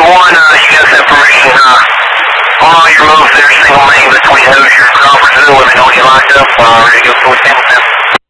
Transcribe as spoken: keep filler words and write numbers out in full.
one, uh, you got that permission, uh, on all your moves there, single main between Hoosier and Crawfordsville. Let me know when you locked up. Uh, ready to go towards Hamilton.